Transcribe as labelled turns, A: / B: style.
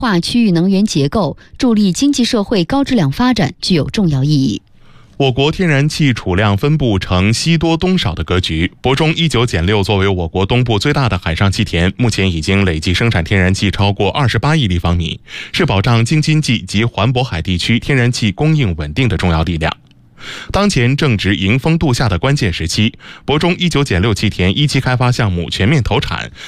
A: 化区域能源结构，助力经济社会高质量发展具有重要意义。
B: 我国天然气储量分布呈西多东少的格局。博中19减6作为我国东部最大的海上气田，目前已经累计生产天然气超过28亿立方米，是保障京津冀及环渤海地区天然气供应稳定的重要力量。当前正值迎峰度夏的关键时期，博中19减6气田一期开发项目全面投产，